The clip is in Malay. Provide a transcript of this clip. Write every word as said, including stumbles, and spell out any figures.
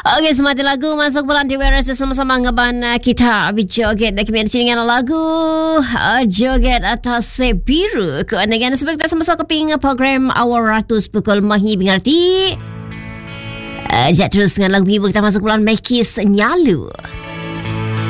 Okey, semati lagu masuk bulan di Weras sama-sama ngaban uh, kita berjoget dan kami dengan lagu uh, joget atas biru. Ko dengan sebab kita sama-sama keping program awal ratus pukul mahi bingarti. Uh, Jat terus dengan lagu biru kita masuk bulan Mekis Nyalu.